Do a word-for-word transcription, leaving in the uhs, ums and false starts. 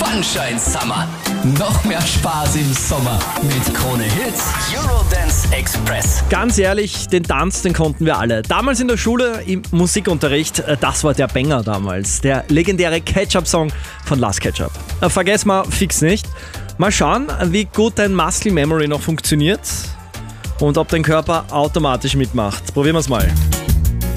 Sunshine Summer. Noch mehr Spaß im Sommer mit Krone Hits, Eurodance Express. Ganz ehrlich, den Tanz, den konnten wir alle. Damals in der Schule, im Musikunterricht, das war der Banger damals. Der legendäre Ketchup-Song von Last Ketchup. Vergess mal fix nicht. Mal schauen, wie gut dein Muscle Memory noch funktioniert und ob dein Körper automatisch mitmacht. Probieren wir es mal.